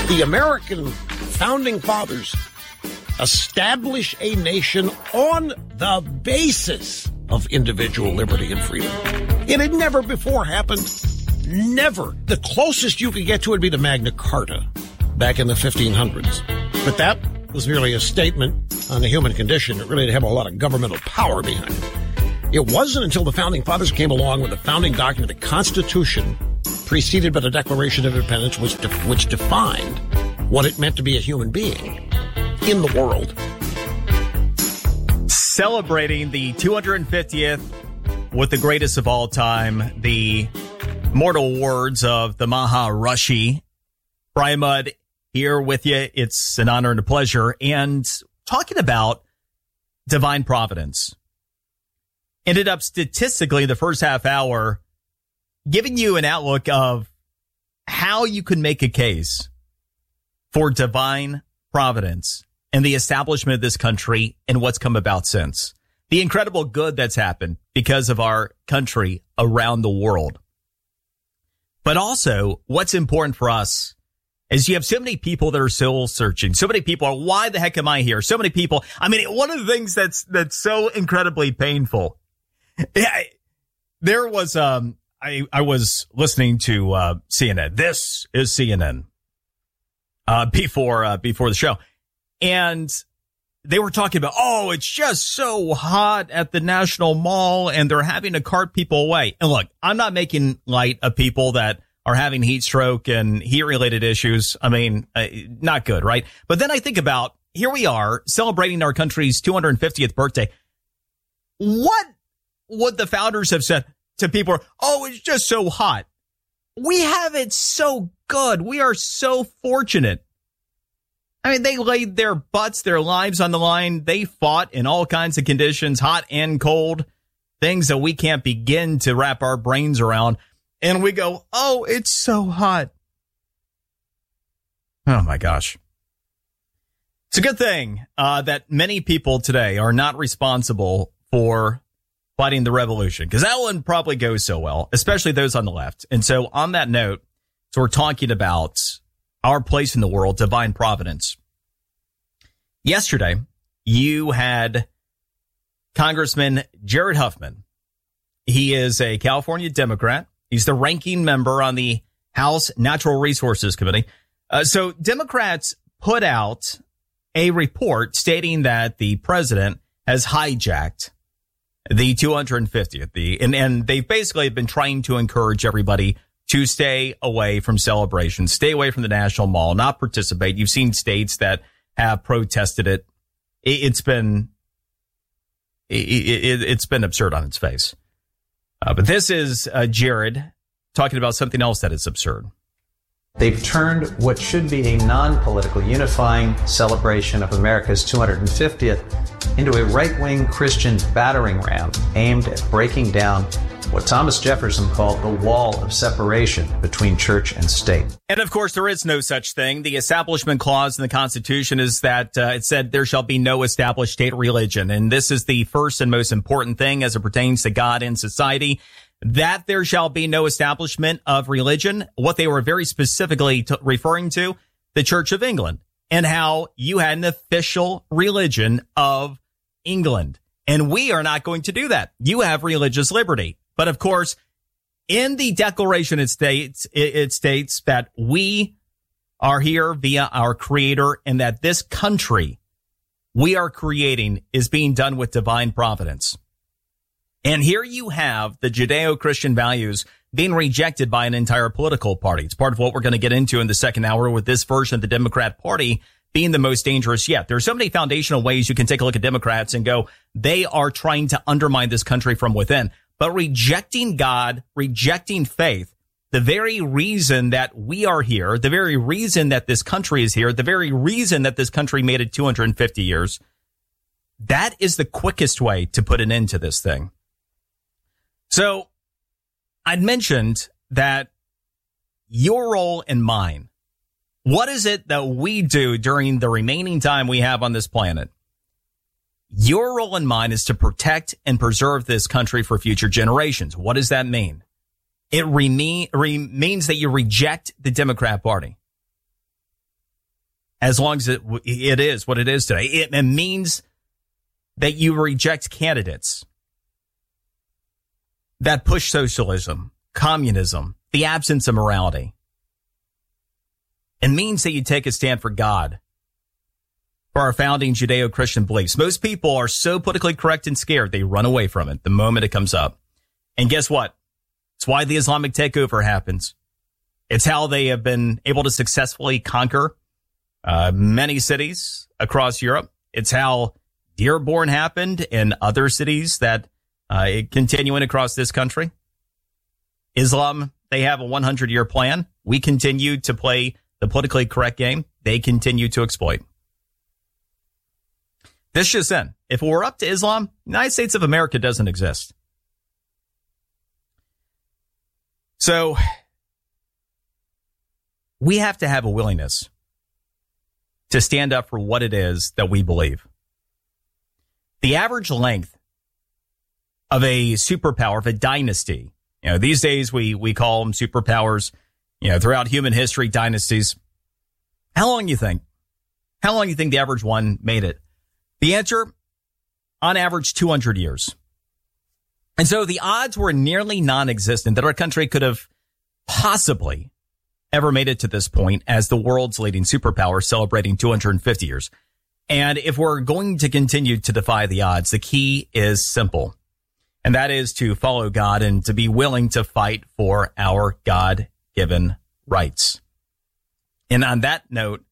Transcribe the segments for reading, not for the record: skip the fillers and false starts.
The American founding fathers established a nation on the basis of individual liberty and freedom. It had never before happened. Never. The closest you could get to it would be the Magna Carta back in the 1500s. But that was merely a statement on the human condition. It really didn't have a lot of governmental power behind it. It wasn't until the founding fathers came along with the founding document, the Constitution, preceded by the Declaration of Independence, which defined what it meant to be a human being in the world. Celebrating the 250th with the greatest of all time, the mortal words of the Maharishi. Brian Mudd here with you. It's an honor and a pleasure. And talking about divine providence. Ended up statistically the first half hour giving you an outlook of how you can make a case for divine providence and the establishment of this country and what's come about since. The incredible good that's happened because of our country around the world. But also, what's important for us is you have so many people that are soul searching. So many people are, why the heck am I here? So many people. I mean, one of the things that's so incredibly painful. There was, I was listening to, CNN. This is CNN, before the show. And they were talking about, oh, it's just so hot at the National Mall and they're having to cart people away. And look, I'm not making light of people that are having heat stroke and heat related issues. I mean, not good, right? But then I think about, here we are celebrating our country's 250th birthday. What would the founders have said to people? Oh, it's just so hot. We have it so good. We are so fortunate. I mean, they laid their butts, their lives on the line. They fought in all kinds of conditions, hot and cold, things that we can't begin to wrap our brains around. And we go, oh, it's so hot. Oh, my gosh. It's a good thing that many people today are not responsible for fighting the revolution, because that wouldn't probably go so well, especially those on the left. And so on that note, so we're talking about our place in the world, divine providence. Yesterday, you had Congressman Jared Huffman. He is a California Democrat. He's the ranking member on the House Natural Resources Committee. So Democrats put out a report stating that the president has hijacked the 250th. And they've basically been trying to encourage everybody to stay away from celebrations, stay away from the National Mall, not participate. You've seen states that have protested it. It's been absurd on its face. But this is Jared talking about something else that is absurd. They've turned what should be a non-political unifying celebration of America's 250th into a right-wing Christian battering ram aimed at breaking down what Thomas Jefferson called the wall of separation between church and state. And of course, there is no such thing. The Establishment Clause in the Constitution is that it said there shall be no established state religion. And this is the first and most important thing as it pertains to God and society, that there shall be no establishment of religion. What they were very specifically referring to, the Church of England, and how you had an official religion of England. And we are not going to do that. You have religious liberty. But of course, in the Declaration, it states that we are here via our Creator, and that this country we are creating is being done with divine providence. And here you have the Judeo-Christian values being rejected by an entire political party. It's part of what we're going to get into in the second hour, with this version of the Democrat Party being the most dangerous yet. There's so many foundational ways you can take a look at Democrats and go, they are trying to undermine this country from within. But rejecting God, rejecting faith, the very reason that we are here, the very reason that this country is here, the very reason that this country made it 250 years, that is the quickest way to put an end to this thing. So I'd mentioned that your and mine, what is it that we do during the remaining time we have on this planet? Your role and mine is to protect and preserve this country for future generations. What does that mean? It means that you reject the Democrat Party. as long as it is what it is today. It means that you reject candidates that push socialism, communism, the absence of morality. It means that you take a stand for God, for our founding Judeo-Christian beliefs. Most people are so politically correct and scared, they run away from it the moment it comes up. And guess what? It's why the Islamic takeover happens. It's how they have been able to successfully conquer many cities across Europe. It's how Dearborn happened in other cities that continuing across this country. Islam, they have a 100-year plan. We continue to play the politically correct game. They continue to exploit. This just in. If it were up to Islam, the United States of America doesn't exist. So we have to have a willingness to stand up for what it is that we believe. The average length of a superpower, of a dynasty, these days we call them superpowers, throughout human history, dynasties. How long do you think? How long do you think the average one made it? The answer, on average, 200 years. And so the odds were nearly non-existent that our country could have possibly ever made it to this point as the world's leading superpower, celebrating 250 years. And if we're going to continue to defy the odds, the key is simple. And that is to follow God and to be willing to fight for our God-given rights. And on that note,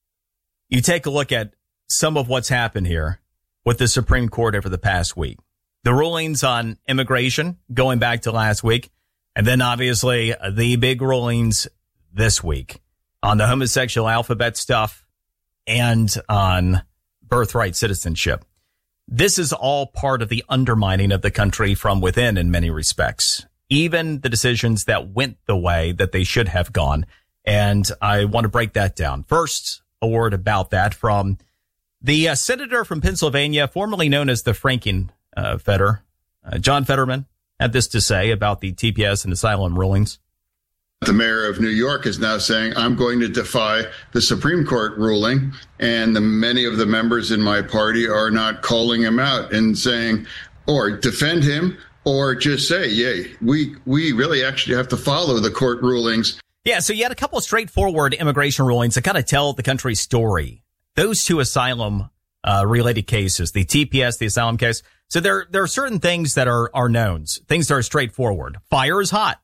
you take a look at some of what's happened here with the Supreme Court over the past week. The rulings on immigration going back to last week, and then obviously the big rulings this week on the homosexual alphabet stuff and on birthright citizenship. This is all part of the undermining of the country from within in many respects, even the decisions that went the way that they should have gone. And I want to break that down. First, a word about that from the senator from Pennsylvania, formerly known as the Frankenfeder, John Fetterman, had this to say about the TPS and asylum rulings. The mayor of New York is now saying, I'm going to defy the Supreme Court ruling. And many of the members in my party are not calling him out and saying, or defend him, or just say, yay, we really actually have to follow the court rulings. Yeah, so you had a couple of straightforward immigration rulings that kind of tell the country's story. Those two asylum related cases, the TPS, the asylum case. So there are certain things that are knowns, things that are straightforward. Fire is hot.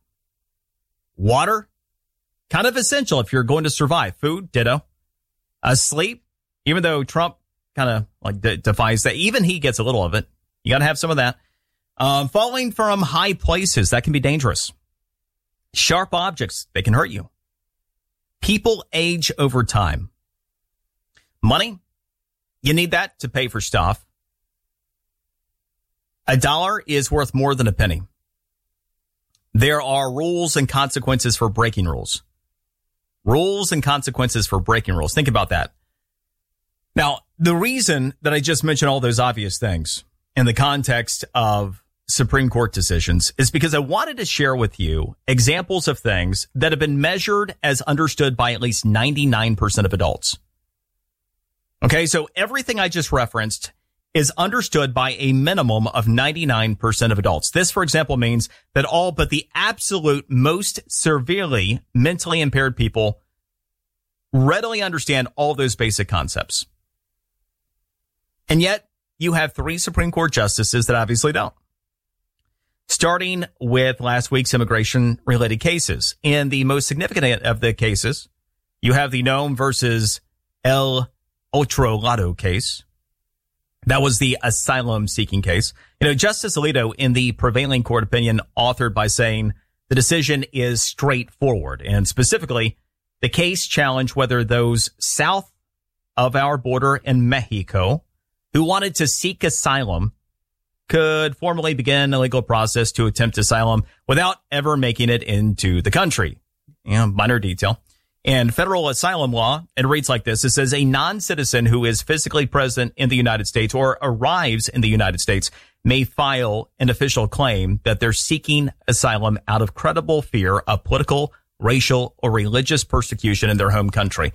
Water, kind of essential if you're going to survive. Food, ditto. Sleep, even though Trump kind of like defies that, even he gets a little of it. You got to have some of that. Falling from high places, that can be dangerous. Sharp objects, they can hurt you. People age over time. Money, you need that to pay for stuff. $1 is worth more than a penny. There are rules and consequences for breaking rules. Rules and consequences for breaking rules. Think about that. Now, the reason that I just mentioned all those obvious things in the context of Supreme Court decisions is because I wanted to share with you examples of things that have been measured as understood by at least 99% of adults. Okay, so everything I just referenced is understood by a minimum of 99% of adults. This, for example, means that all but the absolute most severely mentally impaired people readily understand all those basic concepts. And yet, you have 3 Supreme Court justices that obviously don't. Starting with last week's immigration-related cases. In the most significant of the cases, you have the Noem versus El Otro Lado case. That was the asylum-seeking case. Justice Alito, in the prevailing court opinion, authored by saying the decision is straightforward. And specifically, the case challenged whether those south of our border in Mexico who wanted to seek asylum could formally begin a legal process to attempt asylum without ever making it into the country. Minor detail. In federal asylum law, it reads like this. It says a non-citizen who is physically present in the United States or arrives in the United States may file an official claim that they're seeking asylum out of credible fear of political, racial, or religious persecution in their home country.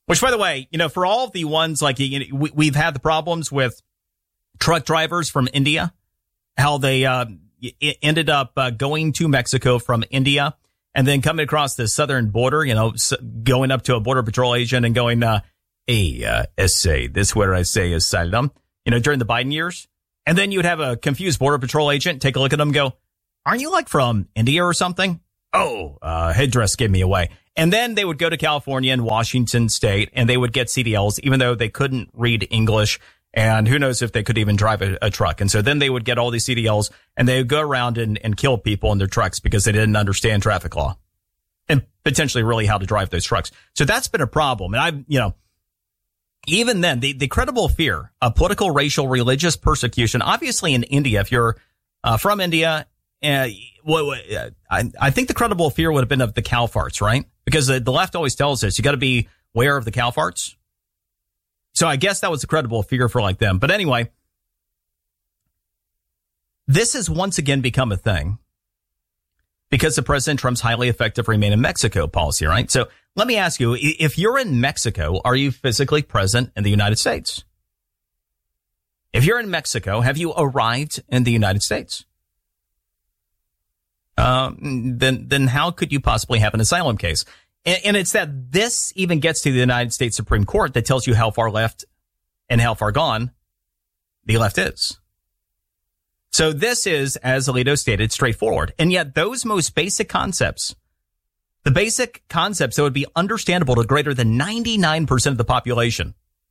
Which, by the way, for all of the ones like we've had the problems with truck drivers from India, how they ended up going to Mexico from India and then coming across the southern border, going up to a border patrol agent and going, essay, this where I say asylum, during the Biden years. And then you'd have a confused border patrol agent take a look at them and go, aren't you like from India or something? Oh, headdress gave me away. And then they would go to California and Washington State and they would get CDLs, even though they couldn't read English. And who knows if they could even drive a truck. And so then they would get all these CDLs and they would go around and kill people in their trucks because they didn't understand traffic law and potentially really how to drive those trucks. So that's been a problem. And even then, the credible fear of political, racial, religious persecution, obviously in India, if you're from India, I think the credible fear would have been of the cow farts, right? Because the left always tells us you got to be aware of the cow farts. So I guess that was a credible fear for like them. But anyway, this has once again become a thing because of President Trump's highly effective Remain in Mexico policy, right? So let me ask you, if you're in Mexico, are you physically present in the United States? If you're in Mexico, have you arrived in the United States? Then how could you possibly have an asylum case? And it's that this even gets to the United States Supreme Court that tells you how far left and how far gone the left is. So this is, as Alito stated, straightforward. And yet those most basic concepts, the basic concepts that would be understandable to greater than 99% of the population,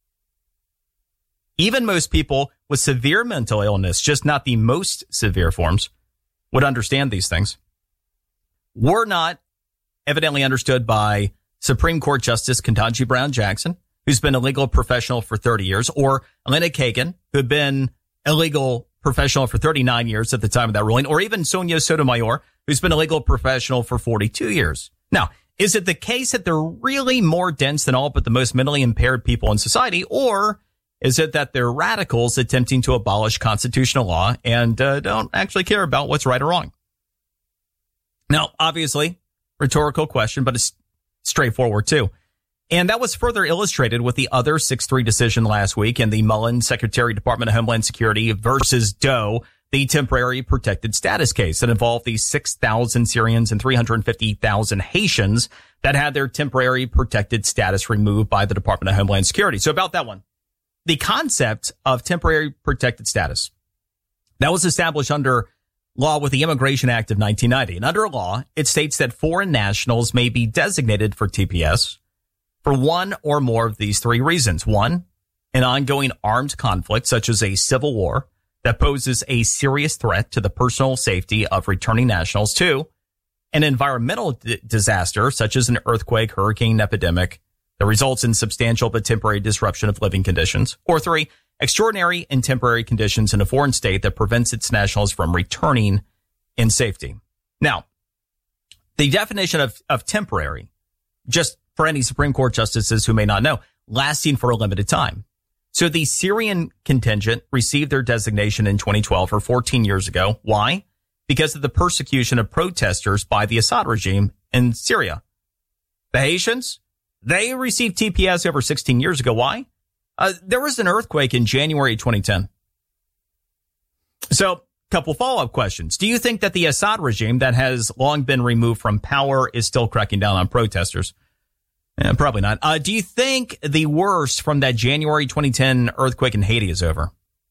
even most people with severe mental illness, just not the most severe forms, would understand these things, were not evidently understood by Supreme Court Justice Ketanji Brown Jackson, who's been a legal professional for 30 years, or Elena Kagan, who had been a legal professional for 39 years at the time of that ruling, or even Sonia Sotomayor, who's been a legal professional for 42 years. Now, is it the case that they're really more dense than all but the most mentally impaired people in society, or is it that they're radicals attempting to abolish constitutional law and don't actually care about what's right or wrong? Now, obviously, rhetorical question, but it's straightforward too. And that was further illustrated with the other 6-3 decision last week in the Mullen Secretary Department of Homeland Security versus Doe, the temporary protected status case that involved the 6,000 Syrians and 350,000 Haitians that had their temporary protected status removed by the Department of Homeland Security. So about that one, the concept of temporary protected status that was established under law with the Immigration Act of 1990. And under law, it states that foreign nationals may be designated for TPS for one or more of these three reasons. One, an ongoing armed conflict, such as a civil war that poses a serious threat to the personal safety of returning nationals. Two, an environmental disaster, such as an earthquake, hurricane, epidemic that results in substantial but temporary disruption of living conditions. Or three, extraordinary and temporary conditions in a foreign state that prevents its nationals from returning in safety. Now, the definition of temporary, just for any Supreme Court justices who may not know, lasting for a limited time. So the Syrian contingent received their designation in 2012 or 14 years ago. Why? Because of the persecution of protesters by the Assad regime in Syria. The Haitians, they received TPS over 16 years ago. Why? There was an earthquake in January 2010. So, a couple follow-up questions. Do you think that the Assad regime that has long been removed from power is still cracking down on protesters? Probably not. Do you think the worst from that January 2010 earthquake in Haiti is over?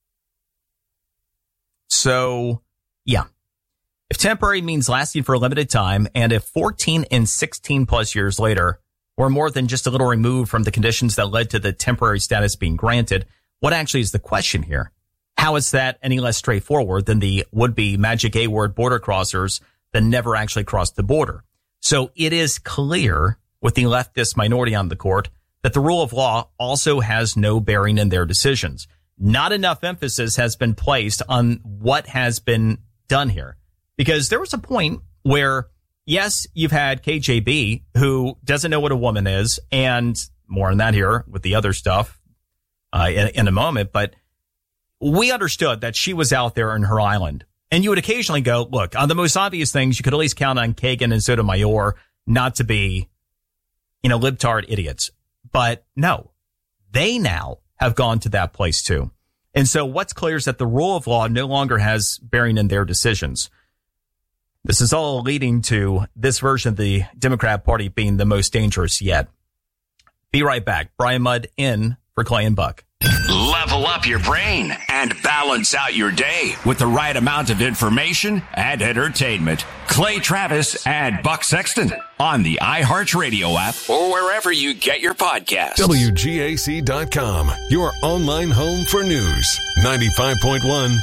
So, yeah. If temporary means lasting for a limited time, and if 14 and 16 plus years later, we're more than just a little removed from the conditions that led to the temporary status being granted, what actually is the question here? How is that any less straightforward than the would-be magic A-word border crossers that never actually crossed the border? So it is clear with the leftist minority on the court that the rule of law also has no bearing in their decisions. Not enough emphasis has been placed on what has been done here. Because there was a point where, yes, you've had KJB, who doesn't know what a woman is, and more on that here with the other stuff in a moment, but we understood that she was out there in her island. And you would occasionally go, look, on the most obvious things, you could at least count on Kagan and Sotomayor not to be, libtard idiots. But no, they now have gone to that place too. And so what's clear is that the rule of law no longer has bearing in their decisions. This is all leading to this version of the Democrat Party being the most dangerous yet. Be right back. Brian Mudd in for Clay and Buck. Level up your brain and balance out your day with the right amount of information and entertainment. Clay Travis and Buck Sexton on the iHeartRadio app or wherever you get your podcasts. WGAC.com, your online home for news. 95.1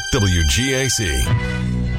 WGAC.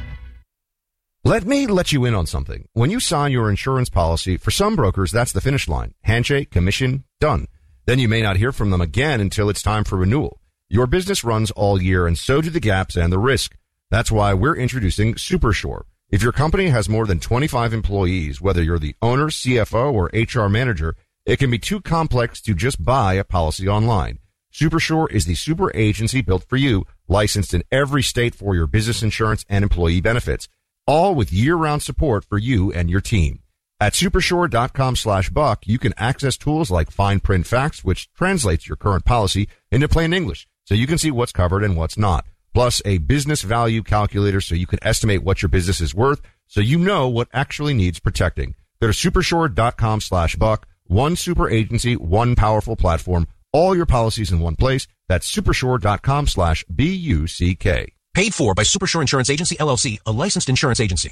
Let me let you in on something. When you sign your insurance policy, for some brokers, that's the finish line. Handshake, commission, done. Then you may not hear from them again until it's time for renewal. Your business runs all year, and so do the gaps and the risk. That's why we're introducing SuperSure. If your company has more than 25 employees, whether you're the owner, CFO, or HR manager, it can be too complex to just buy a policy online. SuperSure is the super agency built for you, licensed in every state for your business insurance and employee benefits, all with year-round support for you and your team. At supersure.com/buck, you can access tools like fine print facts, which translates your current policy into plain English, so you can see what's covered and what's not. Plus a business value calculator so you can estimate what your business is worth, so you know what actually needs protecting. Go to supersure.com/buck. One super agency, one powerful platform, all your policies in one place. That's supersure.com/BUCK. Paid for by Supersure Insurance Agency, LLC, a licensed insurance agency.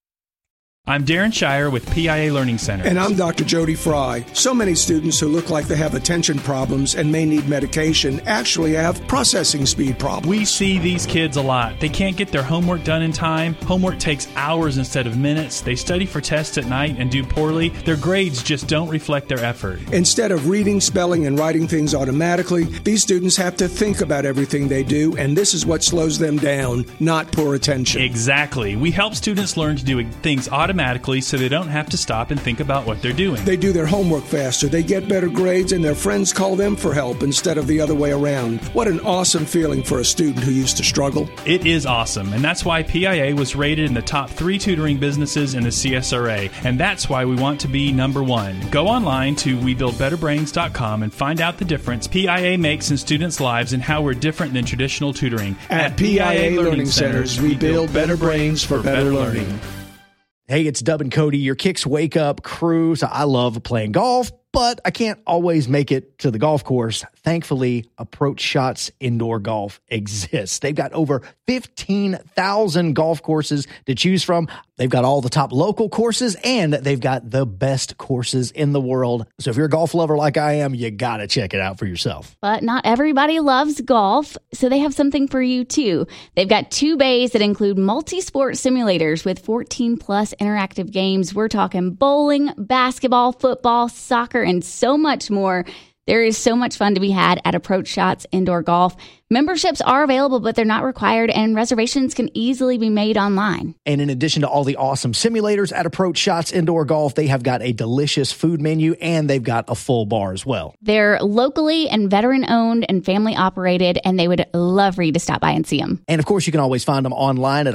I'm Darren Shire with PIA Learning Center. And I'm Dr. Jody Fry. So many students who look like they have attention problems and may need medication actually have processing speed problems. We see these kids a lot. They can't get their homework done in time. Homework takes hours instead of minutes. They study for tests at night and do poorly. Their grades just don't reflect their effort. Instead of reading, spelling, and writing things automatically, these students have to think about everything they do, and this is what slows them down, not poor attention. Exactly. We help students learn to do things automatically so they don't have to stop and think about what they're doing. They do their homework faster, they get better grades, and their friends call them for help instead of the other way around. What an awesome feeling for a student who used to struggle. It is awesome, and that's why PIA was rated in the top 3 tutoring businesses in the CSRA, and that's why we want to be number 1. Go online to WeBuildBetterBrains.com and find out the difference PIA makes in students' lives and how we're different than traditional tutoring. At PIA Learning Centers, we build better brains for better learning. Hey, it's Dub and Cody, your Kicks Wake Up crew. So I love playing golf, but I can't always make it to the golf course. Thankfully, Approach Shots Indoor Golf exists. They've got over 15,000 golf courses to choose from. They've got all the top local courses, and they've got the best courses in the world. So if you're a golf lover like I am, you got to check it out for yourself. But not everybody loves golf, so they have something for you, too. They've got 2 bays that include multi-sport simulators with 14-plus interactive games. We're talking bowling, basketball, football, soccer, and so much more. There is so much fun to be had at Approach Shots Indoor Golf. Memberships are available, but they're not required, and reservations can easily be made online. And in addition to all the awesome simulators at Approach Shots Indoor Golf, they have got a delicious food menu, and they've got a full bar as well. They're locally and veteran-owned and family-operated, and they would love for you to stop by and see them. And, of course, you can always find them online at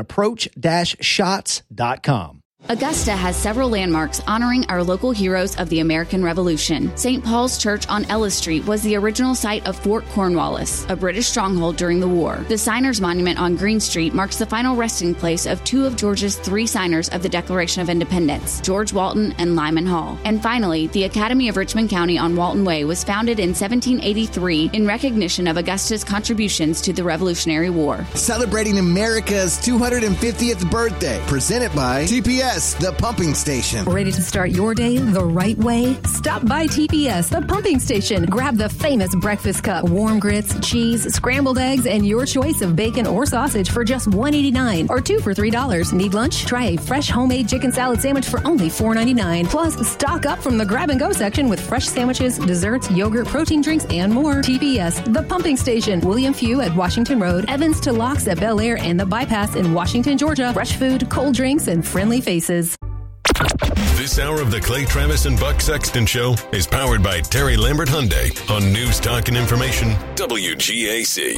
approach-shots.com. Augusta has several landmarks honoring our local heroes of the American Revolution. St. Paul's Church on Ellis Street was the original site of Fort Cornwallis, a British stronghold during the war. The Signers Monument on Green Street marks the final resting place of 2 of Georgia's 3 signers of the Declaration of Independence, George Walton and Lyman Hall. And finally, the Academy of Richmond County on Walton Way was founded in 1783 in recognition of Augusta's contributions to the Revolutionary War. Celebrating America's 250th birthday, presented by TPS. The Pumping Station. Ready to start your day the right way? Stop by TPS, the Pumping Station. Grab the famous breakfast cup, warm grits, cheese, scrambled eggs, and your choice of bacon or sausage for just $1.89 or 2 for $3. Need lunch? Try a fresh homemade chicken salad sandwich for only $4.99. Plus, stock up from the grab-and-go section with fresh sandwiches, desserts, yogurt, protein drinks, and more. TPS, the Pumping Station. William Few at Washington Road, Evans to Locks at Bel Air, and the Bypass in Washington, Georgia. Fresh food, cold drinks, and friendly faces. This hour of the Clay Travis and Buck Sexton Show is powered by Terry Lambert Hyundai on News Talk and Information, WGAC.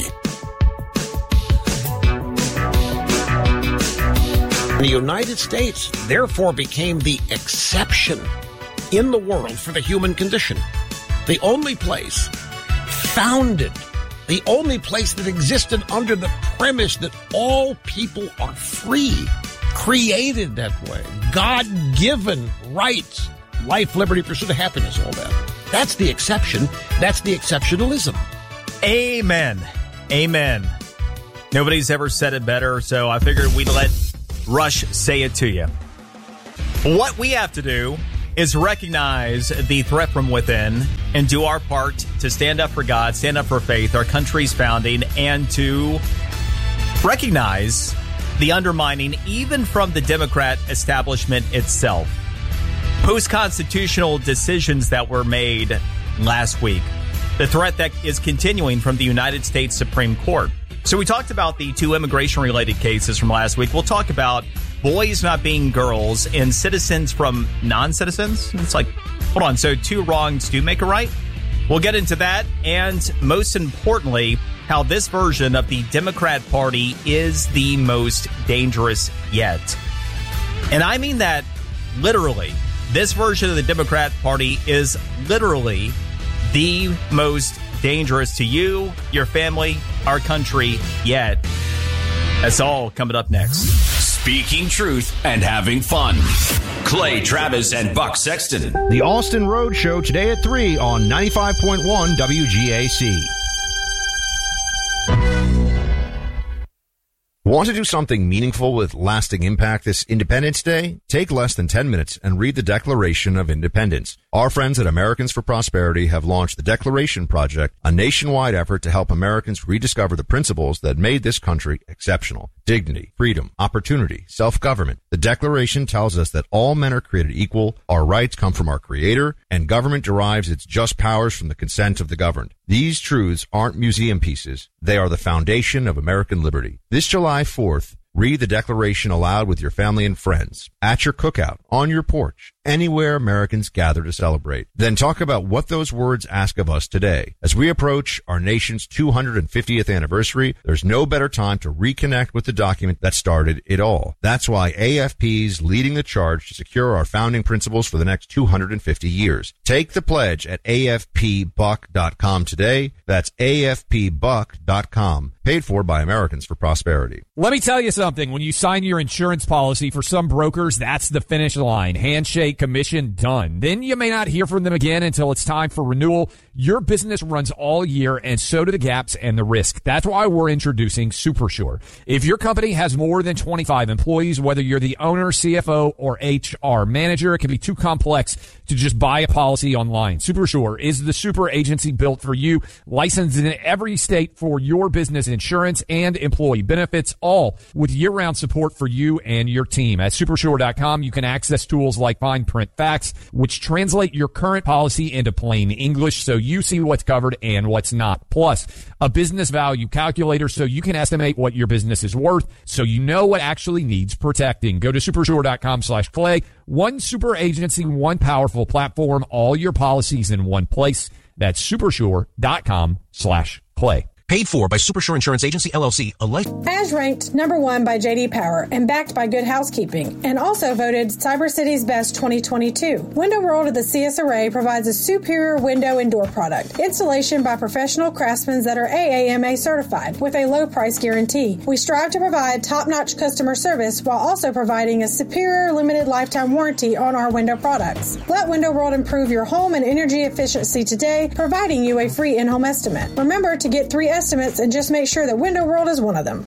The United States, therefore, became the exception in the world for the human condition. the only place founded, the only place that existed under the premise that all people are free, created that way, God-given rights, life, liberty, pursuit of happiness, all that. That's the exception. That's the exceptionalism. Amen. Amen. Nobody's ever said it better, so I figured we'd let Rush say it to you. What we have to do is recognize the threat from within and do our part to stand up for God, stand up for faith, our country's founding, and to recognize the undermining even from the Democrat establishment itself. Post-constitutional decisions that were made last week. The threat that is continuing from the United States Supreme Court. So we talked about the two immigration-related cases from last week. We'll talk about boys not being girls and citizens from non-citizens. It's like, hold on, so two wrongs do make a right? We'll get into that, and most importantly, how this version of the Democrat Party is the most dangerous yet. And I mean that literally. This version of the Democrat Party is literally the most dangerous to you, your family, our country yet. That's all coming up next. Speaking truth and having fun. Clay Travis and Buck Sexton. The Austin Road Show today at 3 on 95.1 WGAC. Want to do something meaningful with lasting impact this Independence Day? Take less than 10 minutes and read the Declaration of Independence. Our friends at Americans for Prosperity have launched the Declaration Project, a nationwide effort to help Americans rediscover the principles that made this country exceptional. Dignity, freedom, opportunity, self-government. The Declaration tells us that all men are created equal, our rights come from our Creator, and government derives its just powers from the consent of the governed. These truths aren't museum pieces. They are the foundation of American liberty. This July 4th, read the Declaration aloud with your family and friends, at your cookout, on your porch, anywhere Americans gather to celebrate. Then talk about what those words ask of us today. As we approach our nation's 250th anniversary, there's no better time to reconnect with the document that started it all. That's why AFP's leading the charge to secure our founding principles for the next 250 years. Take the pledge at afpbuck.com today. That's afpbuck.com. Paid for by Americans for Prosperity. Let me tell you something. When you sign your insurance policy, for some brokers, that's the finish line. Handshake, commission, done. Then you may not hear from them again until it's time for renewal. Your business runs all year, and so do the gaps and the risk. That's why we're introducing SuperSure. If your company has more than 25 employees, whether you're the owner, CFO, or HR manager, it can be too complex to just buy a policy online. SuperSure is the super agency built for you, licensed in every state for your business insurance and employee benefits, all with year-round support for you and your team. At supersure.com, you can access tools like fine print facts, which translate your current policy into plain English so you see what's covered and what's not. Plus, a business value calculator so you can estimate what your business is worth so you know what actually needs protecting. Go to supersure.com/Clay. One super agency, one powerful platform, all your policies in one place. That's supersure.com/Clay. Paid for by Supersure Insurance Agency, LLC, a life. As ranked number 1 by J.D. Power and backed by Good Housekeeping, and also voted Cyber City's Best 2022. Window World of the CSRA provides a superior window and door product. Installation by professional craftsmen that are AAMA certified with a low price guarantee. We strive to provide top-notch customer service while also providing a superior limited lifetime warranty on our window products. Let Window World improve your home and energy efficiency today, providing you a free in-home estimate. Remember to get 3 estimates and just make sure that Window World is one of them.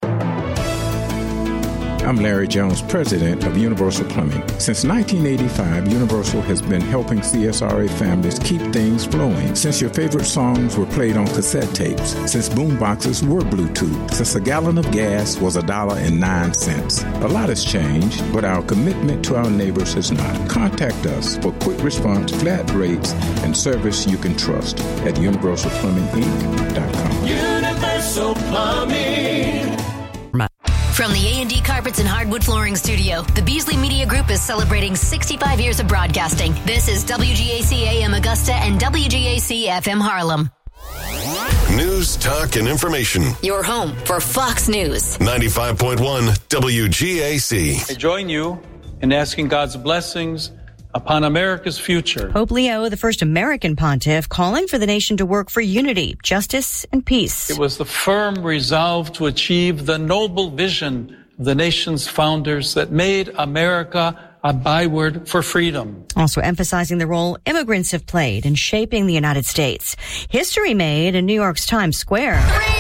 I'm Larry Jones, president of Universal Plumbing. Since 1985, Universal has been helping CSRA families keep things flowing. Since your favorite songs were played on cassette tapes. Since boomboxes were Bluetooth. Since a gallon of gas was $1.09. A lot has changed, but our commitment to our neighbors has not. Contact us for quick response, flat rates, and service you can trust at universalplumbinginc.com. Universal Plumbing. From the A&D Carpets and Hardwood Flooring Studio, the Beasley Media Group is celebrating 65 years of broadcasting. This is WGAC AM Augusta and WGAC FM Harlem. News, talk, and information. Your home for Fox News. 95.1 WGAC. I join you in asking God's blessings upon America's future. Pope Leo, the first American pontiff, calling for the nation to work for unity, justice, and peace. It was the firm resolve to achieve the noble vision of the nation's founders that made America a byword for freedom. Also emphasizing the role immigrants have played in shaping the United States. History made in New York's Times Square. 3, 2, 1.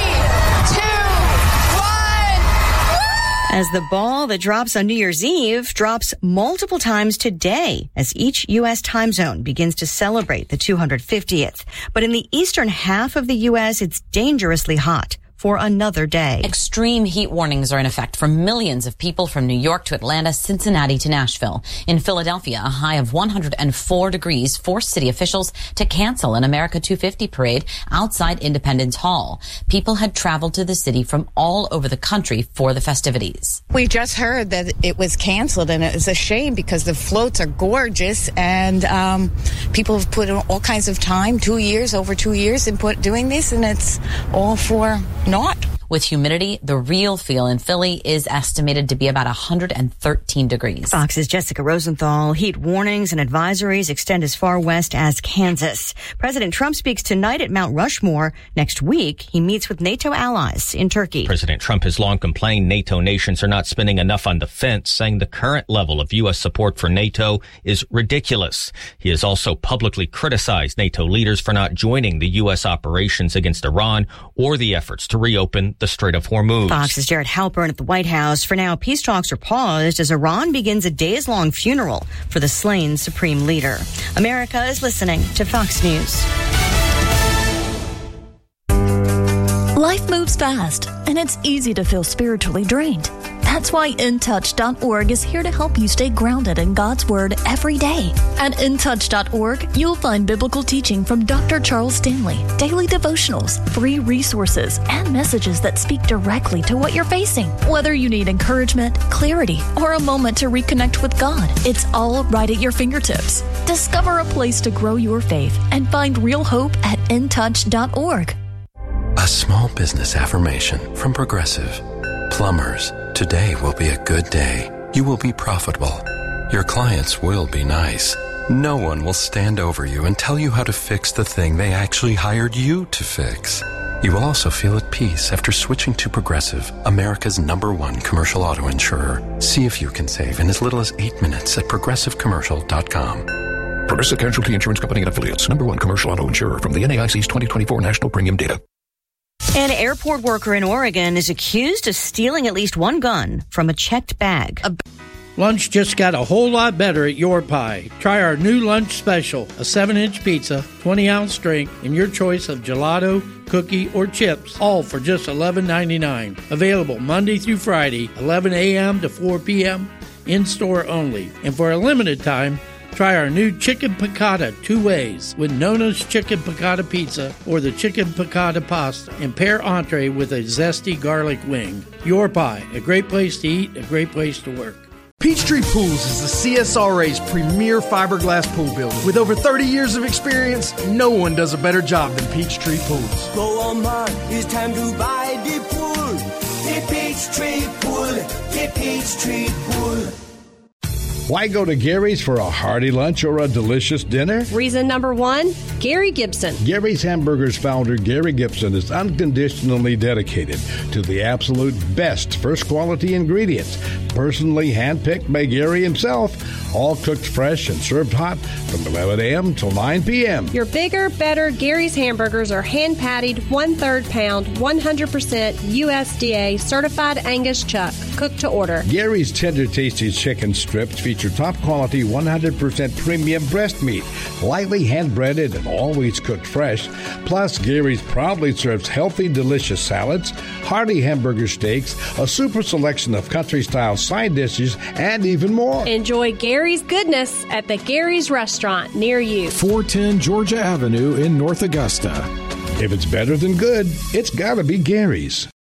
As the ball that drops on New Year's Eve drops multiple times today as each U.S. time zone begins to celebrate the 250th. But in the eastern half of the U.S., it's dangerously hot for another day. Extreme heat warnings are in effect for millions of people from New York to Atlanta, Cincinnati to Nashville. In Philadelphia, a high of 104 degrees forced city officials to cancel an America 250 parade outside Independence Hall. People had traveled to the city from all over the country for the festivities. We just heard that it was canceled, and it's a shame because the floats are gorgeous, and people have put in all kinds of time, over 2 years, in doing this, and it's all for naught. With humidity, the real feel in Philly is estimated to be about 113 degrees. Fox's Jessica Rosenthal. Heat warnings and advisories extend as far west as Kansas. President Trump speaks tonight at Mount Rushmore. Next week, he meets with NATO allies in Turkey. President Trump has long complained NATO nations are not spending enough on defense, saying the current level of U.S. support for NATO is ridiculous. He has also publicly criticized NATO leaders for not joining the U.S. operations against Iran or the efforts to reopen the Strait of Hormuz. Fox's Jared Halpern at the White House. For now, peace talks are paused as Iran begins a days-long funeral for the slain supreme leader. America is listening to Fox News. Life moves fast, and it's easy to feel spiritually drained. That's why InTouch.org is here to help you stay grounded in God's Word every day. At InTouch.org, you'll find biblical teaching from Dr. Charles Stanley, daily devotionals, free resources, and messages that speak directly to what you're facing. Whether you need encouragement, clarity, or a moment to reconnect with God, it's all right at your fingertips. Discover a place to grow your faith and find real hope at InTouch.org. A small business affirmation from Progressive. Plumbers, today will be a good day. You will be profitable. Your clients will be nice. No one will stand over you and tell you how to fix the thing they actually hired you to fix. You will also feel at peace after switching to Progressive, America's #1 commercial auto insurer. See if you can save in as little as 8 minutes at progressivecommercial.com. Progressive Casualty Insurance Company and Affiliates, #1 commercial auto insurer from the NAIC's 2024 National Premium Data. An airport worker in Oregon is accused of stealing at least one gun from a checked bag. Lunch just got a whole lot better at Your Pie. Try our new lunch special, a 7-inch pizza, 20-ounce drink, and your choice of gelato, cookie, or chips, all for just $11.99. Available Monday through Friday, 11 a.m. to 4 p.m., in-store only. And for a limited time, try our new Chicken Piccata 2 ways with Nona's Chicken Piccata Pizza or the Chicken Piccata Pasta, and pair entree with a zesty garlic wing. Your Pie, a great place to eat, a great place to work. Peachtree Pools is the CSRA's premier fiberglass pool builder. With over 30 years of experience, no one does a better job than Peachtree Pools. Go on, man, it's time to buy the pool. The Peachtree Pool, the Peachtree Pool. Why go to Gary's for a hearty lunch or a delicious dinner? Reason number 1, Gary Gibson. Gary's Hamburgers founder Gary Gibson is unconditionally dedicated to the absolute best first quality ingredients, personally handpicked by Gary himself, all cooked fresh and served hot from 11 a.m. till 9 p.m. Your bigger, better Gary's hamburgers are hand-patted, 1/3 pound, 100% USDA certified Angus chuck, cooked to order. Gary's tender tasty chicken strips feature top quality 100% premium breast meat, lightly hand-breaded and always cooked fresh. Plus, Gary's proudly serves healthy, delicious salads, hearty hamburger steaks, a super selection of country-style side dishes, and even more. Enjoy Gary's goodness at the Gary's Restaurant near you. 410 Georgia Avenue in North Augusta. If it's better than good, it's gotta be Gary's.